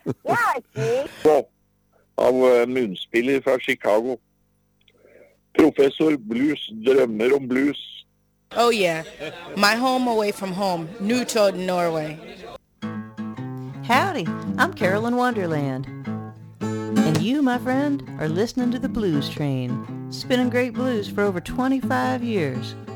Yeah, see? Av munnspiller fra Chicago. Professor Blues drømmer om blues. Oh yeah, my home away from home, Newtown, Norway. Howdy, I'm Carolyn Wonderland. And you, my friend, are listening to the Blues Train, spinning great blues for over 25 years.